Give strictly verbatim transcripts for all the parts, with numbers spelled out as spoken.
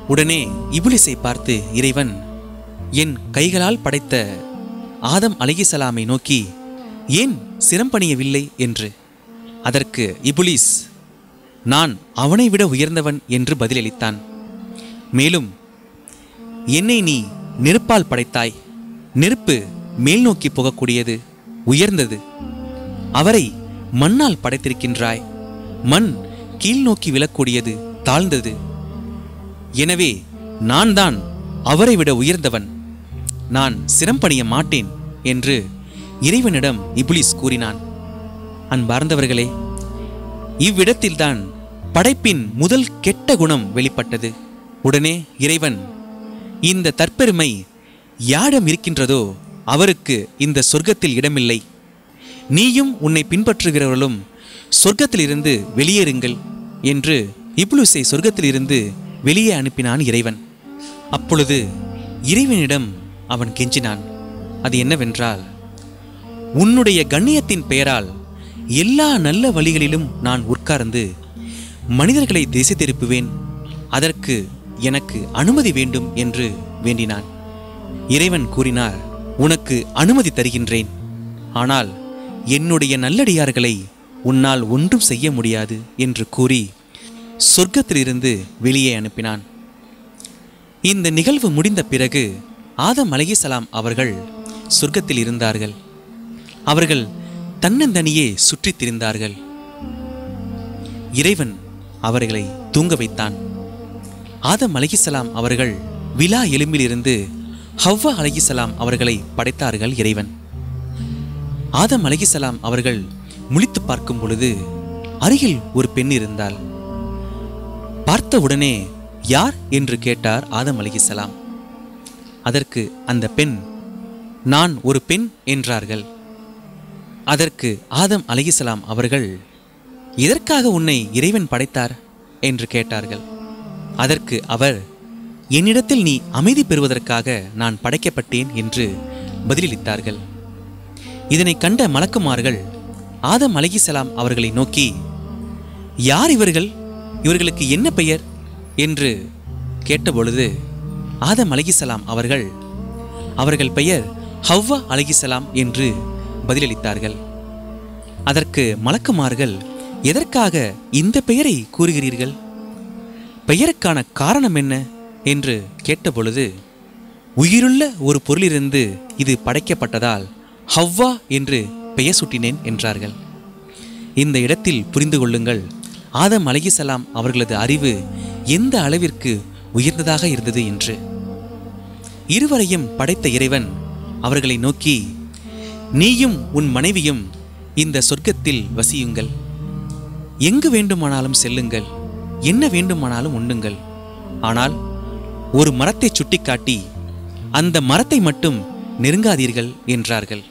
உடனே இப்லீஸை பார்த்து இறைவன் என் கைகளால் படைத்த ஆதம் அலைஹிஸ்ஸலாமை நோக்கி ஏன் சிரம்பணியவில்லை என்று. அதற்கு இப்லீஸ் நான் அவனை விட உயர்ந்தவன் என்று பதிலளித்தான். மேலும் என்னை நீ நெருப்பால் படைத்தாய், நெருப்பு மேல் நோக்கி போகக்கூடியது, உயர்ந்தது. அவரை மண்ணால் படைத்திருக்கின்றாய், மண் கீழ் நோக்கி விழக்கூடியது, தாழ்ந்தது. எனவே நான் தான் அவரை விட உயர்ந்தவன், நான் சிரம்பணிய மாட்டேன் என்று இறைவனிடம் இப்லீஸ் கூறினான். அன்பார்ந்தவர்களே, இவ்விடத்தில்தான் படைப்பின் முதல் கெட்ட குணம் வெளிப்பட்டது. உடனே இறைவன் இந்த தற்பெருமை யாரிடம் இருக்கின்றதோ அவருக்கு இந்த சொர்க்கத்தில் இடமில்லை, நீயும் உன்னை பின்பற்றுகிறவர்களும் சொர்க்கத்திலிருந்து வெளியேறுங்கள் என்று இப்லீஸை சொர்க்கத்திலிருந்து வெளியே அனுப்பினான் இறைவன். அப்பொழுது இறைவனிடம் அவன் கெஞ்சினான். அது என்னவென்றால், உன்னுடைய கண்ணியத்தின் பெயரால் எல்லா நல்ல வழிகளிலும் நான் உட்கார்ந்து மனிதர்களை திசை திருப்புவேன், அதற்கு எனக்கு அனுமதி வேண்டும் என்று வேண்டினான். இறைவன் கூறினார், உனக்கு அனுமதி தருகின்றேன், ஆனால் என்னுடைய நல்லடியார்களை உன்னால் ஒன்றும் செய்ய முடியாது என்று கூறி சொர்க்கத்திலிருந்து வெளியே அனுப்பினான். இந்த நிகழ்வு முடிந்த பிறகு ஆதம் அலைஹிஸ்ஸலாம் அவர்கள் சொர்க்கத்தில் இருந்தார்கள். அவர்கள் தன்னந்தனியே சுற்றித் திரிந்தார்கள். இறைவன் அவர்களை தூங்க வைத்தான். ஆதம் அலைஹிஸ்ஸலாம் அவர்கள் விலா எலும்பிலிருந்து ஹவ்வா அலைஹிஸ்ஸலாம் அவர்களை படைத்தார்கள் இறைவன். ஆதம் அலைஹிஸ்ஸலாம் அவர்கள் முழித்து பார்க்கும் பொழுது அருகில் ஒரு பெண் இருந்தாள். பார்த்தவுடனே யார் என்று கேட்டார் ஆதம் அலைஹிஸ்ஸலாம். அதற்கு அந்த பெண் நான் ஒரு பெண் என்றார்கள். அதற்கு ஆதம் அலைஹிஸ்ஸலாம் அவர்கள் எதற்காக உன்னை இறைவன் படைத்தார் என்று கேட்டார்கள். அதற்கு அவர் என்னிடத்தில் நீ அமைதி பெறுவதற்காக நான் படைக்கப்பட்டேன் என்று பதிலளித்தார்கள். இதனை கண்ட மலக்குமார்கள் ஆதம் அலைஹிஸ்ஸலாம் அவர்களை நோக்கி யார் இவர்கள், இவர்களுக்கு என்ன பெயர் என்று கேட்டபொழுது ஆதம் அலைஹிஸ்ஸலாம் அவர்கள் அவர்கள் பெயர் ஹவ்வா அலைஹிஸ்ஸலாம் என்று பதிலளித்தார்கள். அதற்கு மலக்குமார்கள் எதற்காக இந்த பெயரை கூறுகிறீர்கள், பெயருக்கான காரணம் என்ன என்று கேட்டபொழுது உயிருள்ள ஒரு பொருளிலிருந்து இது படைக்கப்பட்டதால் ஹவ்வா என்று பெயர் சூட்டினேன் என்றார்கள். இந்த இடத்தில் புரிந்து கொள்ளுங்கள், ஆதம் அலைஹிஸ்ஸலாம் அவர்களது அறிவு எந்த அளவிற்கு உயர்ந்ததாக இருந்தது என்று. இருவரையும் படைத்த இறைவன் அவர்களை நோக்கி நீயும் உன் மனைவியும் இந்த சொர்க்கத்தில் வசியுங்கள், எங்கு வேண்டுமானாலும் செல்லுங்கள், என்ன வேண்டுமானாலும் உண்ணுங்கள், ஆனால் ஒரு மரத்தை சுட்டிக்காட்டி அந்த மரத்தை மட்டும் நெருங்காதீர்கள் என்றார்கள்.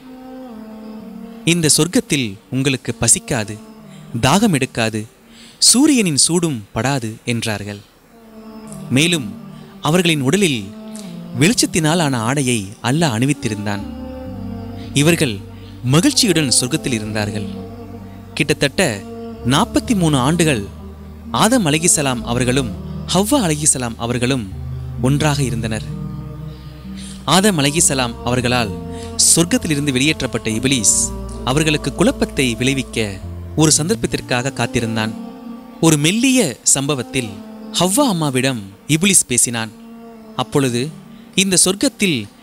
இந்த சொர்க்கத்தில் உங்களுக்கு பசிக்காது, தாகம் எடுக்காது, சூரியனின் சூடும் படாது என்றார்கள். மேலும் அவர்களின் உடலில் வெளிச்சத்தினால் ஆன ஆடையை அல்லாஹ் அணிவித்திருந்தான். இவர்கள் மகிழ்ச்சியுடன் சொர்க்கத்தில் இருந்தார்கள். கிட்டத்தட்ட நாற்பத்தி மூணு ஆண்டுகள் ஆதம் அலைஹிஸ்ஸலாம் அவர்களும் ஹவ்வா அலைஹிஸ்ஸலாம் அவர்களும் ஒன்றாக இருந்தனர். ஆதம் அலைஹிஸ்ஸலாம் அவர்களால் சொர்க்கத்திலிருந்து வெளியேற்றப்பட்ட இப்லீஸ் அவர்களுக்கு குழப்பத்தை விளைவிக்க ஒரு சந்தர்ப்பத்திற்காக காத்திருந்தான். ஒரு மெல்லிய சம்பவத்தில் ஹவ்வா அம்மாவிடம் இப்லீஸ் பேசினான். அப்பொழுது இந்த சொர்க்கத்தில்